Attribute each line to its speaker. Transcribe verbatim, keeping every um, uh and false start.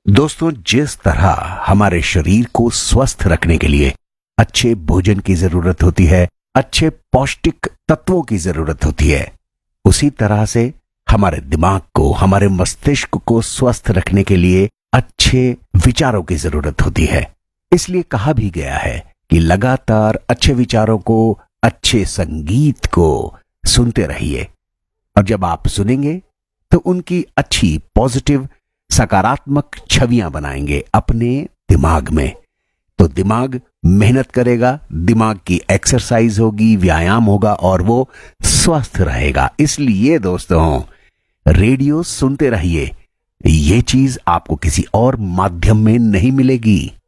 Speaker 1: दोस्तों, जिस तरह हमारे शरीर को स्वस्थ रखने के लिए अच्छे भोजन की जरूरत होती है, अच्छे पौष्टिक तत्वों की जरूरत होती है, उसी तरह से हमारे दिमाग को, हमारे मस्तिष्क को स्वस्थ रखने के लिए अच्छे विचारों की जरूरत होती है। इसलिए कहा भी गया है कि लगातार अच्छे विचारों को, अच्छे संगीत को सुनते रहिए, और जब आप सुनेंगे तो उनकी अच्छी, पॉजिटिव, सकारात्मक छवियां बनाएंगे अपने दिमाग में। तो दिमाग मेहनत करेगा, दिमाग की एक्सरसाइज होगी, व्यायाम होगा और वो स्वस्थ रहेगा। इसलिए दोस्तों, रेडियो सुनते रहिए, ये चीज आपको किसी और माध्यम में नहीं मिलेगी।